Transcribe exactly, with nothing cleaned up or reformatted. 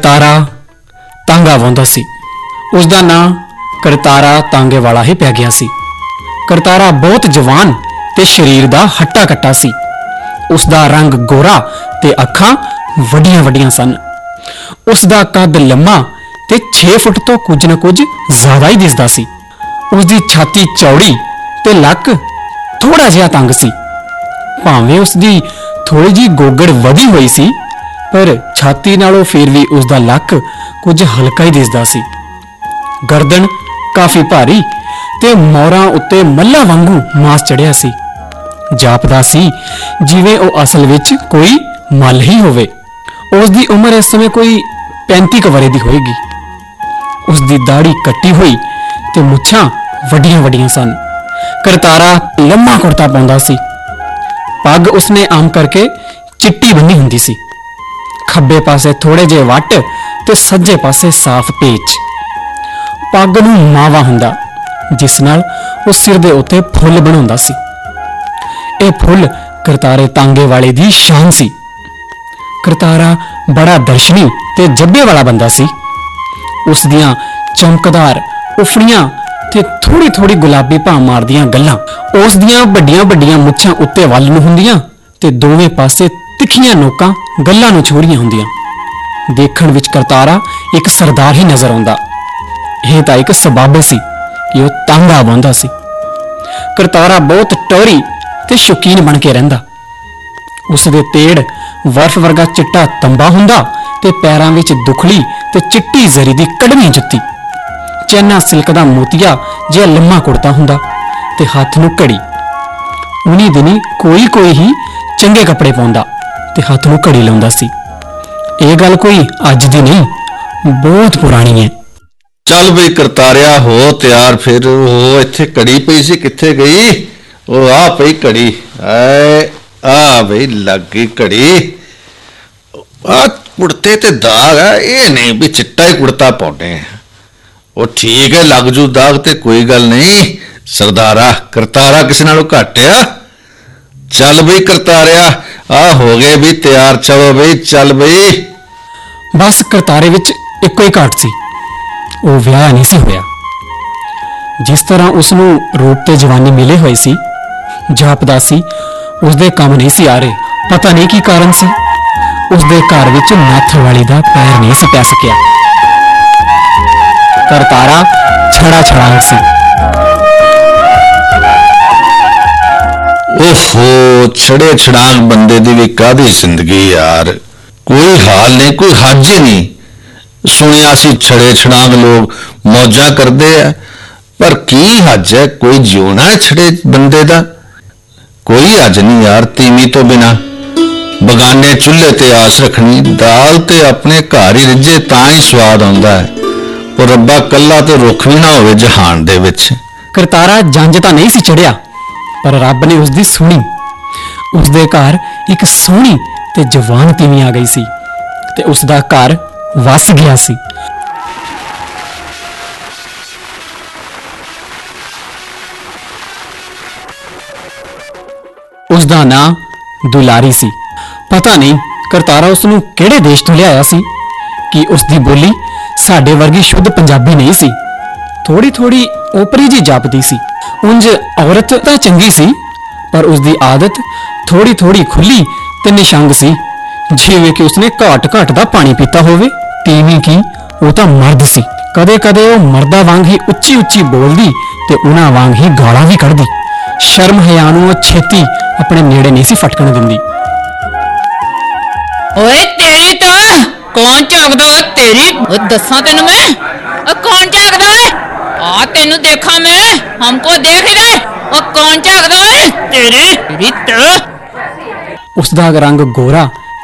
करतारा तांगा वाउंदा सी। उसका नां करतारा तांगे वाला ही पै गया सी। करतारा बहुत जवान ते शरीर दा हट्टा कट्टा सी। उसका रंग गोरा ते अखां वड्डियां वड्डियां सन। उसका कद लम्मा ते छे फुट तो कुछ न कुछ ज्यादा ही दिसदा सी। उसकी छाती चौड़ी ते लक थोड़ा जिहा तंग सी। भावें उसकी थोड़ी जी गोगड़ वधी हुई सी, पर छाती नालों फिर भी उसका लक कुछ हल्का ही दिसदा सी। गर्दन काफी भारी ते मोरां उत्ते मल्ला वांगू मास चढ़िया सी। जापदा सी जिवें ओ असल विच कोई मल ही होवे। उसकी उम्र इस समय कोई पैंती क वरे दी होएगी। उसकी दाढ़ी कट्टी हुई ते मुछां वड्डियां वड्डियां सन। करतारा लम्मा कुर्ता पाउंदा सी। पग उसने आम करके चिट्टी बन्नी हुंदी सी। खब्बे पासे थोड़े जे वट ते सज्जे पासे साफ पेच। पग नूं मावा हुंदा, जिस नाल उस सिर दे उत्ते फुੱਲ बनाउंदा सी। ਇਹ फुੱल करतारे तांगे वाले दी शान सी। करतारा बड़ा दर्शनी ते जब्बे वाला बंदा सी। उस दियां चमकदार उफड़ियां ते थोड़ी थोड़ी गुलाबी भां मारदियां गल्लां उस दियां वड्डियां वड्डियां मुच्छां उत्ते वल नूं हुंदियां ते दोवें पासे तिखियां नोकां गल्लां नूं छोड़ियां हुंदियां। देखण विच करतारा एक सरदार ही नजर आउंदा। ਇਹ ਤਾਂ एक सबाबे सी कि ਉਹ तांगा बांधा सी। करतारा बहुत टौरी ते शौकीन बन के रहिंदा। उसदे तेड़ बर्फ वर्गा चिट्टा तंबा हुंदा ते पैरां विच दुखड़ी ते चिट्टी जरी दी कड़वी जुत्ती। चैना सिल्क दा मोतिया जिहा लम्मा कुर्ता हुंदा ते हत्थ नूं घड़ी। उन्हीं दिनी कोई कोई ही चंगे कपड़े पाउंदा ते हत्थ नूं घड़ी लाउंदा सी। ਇਹ गल कोई अज दी नहीं, बहुत पुरानी है। चल बई करतारिया हो तैयार, फिर हो इत्थे घड़ी पई सी कित्थे गई? ओ आ पई घड़ी, आ बई लग गई घड़ी। आ कुड़ते ते दाग है, ये नहीं भी चिट्टा ही कुड़ता पाउंदे। ओ ठीक है, लग जू दाग ते कोई गल नहीं। सरदारा करतारा किसी नालों घट आ। चल बई करतारिया, आ हो गए भी तैयार, चलो बई चल बई। बस करतारे विच इक्को ही घाट सी, वो विआह नहीं सी होया। जिस तरह उसनूं रूप ते जवानी मिले हुए सी, जापदा सी उसदे काम नहीं सी आ रहे। पता नहीं की कारण सी, उसदे घर विच नाथ वाली दा पैर नहीं सी पै सकिया। करतारा छड़ा छड़ांग सी। ओहो, छड़े छड़ांग बंदे दी भी कादी जिंदगी यार, कोई हाल नहीं, कोई हज ही नहीं। सुनिया सी छड़े छड़ांग लोग मौजा करते हैं, पर की हज है? कोई जियोना है छड़े बंदे दा? कोई हज नहीं यार। तीमी तो बिना बगाने चूल्हे ते आस रखनी, दाल ते अपने घर ही रिझे तां ही स्वाद आउंदा है। और रब्बा कल्ला ते रुख भी ना होवे जहान दे विच। करतारा जंज तां नहीं सी चढ़िया, पर रब ने उसदी सुनी। उसदे घर एक सोहनी ते जवान तीमी आ गई सी ते उसदा घर वस गया सी। उसदा नां दुलारी सी। पता नहीं करतारा उसनूं किहड़े देश तो लिआया सी कि उसदी बोली साडे वर्गी शुद्ध पंजाबी नहीं सी। थोड़ी थोड़ी ओपरी जी जापदी सी। उंज औरत तां चंगी सी, पर उसदी आदत थोड़ी थोड़ी खुली ते निशंग सी, जिवें कि उसने घाट घाट दा पानी पीता होवे। तीवी की वो तां मर्द सी। कदे कदे वो मर्दा वांग ही उच्ची उच्ची बोलदी ते उन्हां वांग ही गालां भी कढ़दी। शर्म हया नूं वो छेती अपने नेड़े नहीं सी फटकण दिंदी। ओए तेरी तो कौन झाकदा? तेरी दसा तेनू मैं, कौन झाकदा? आ तेनू देखा मैं, हमको देख इधर। ओ कौन झाकदा? तेरी तेरी तो। उसदा रंग गोरा